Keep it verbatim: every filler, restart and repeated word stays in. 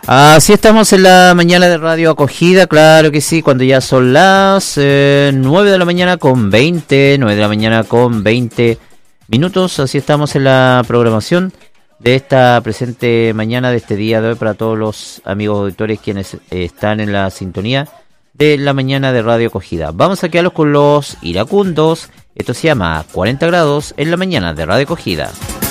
Así estamos en la mañana de Radio Acogida, claro que sí, cuando ya son las eh, nueve de la mañana con veinte, nueve de la mañana con veinte minutos, así estamos en la programación de esta presente mañana, de este día de hoy, para todos los amigos auditores quienes eh, están en la sintonía de la mañana de Radio Acogida. Vamos a quedarlos con los iracundos, esto se llama cuarenta grados en la mañana de Radio Acogida.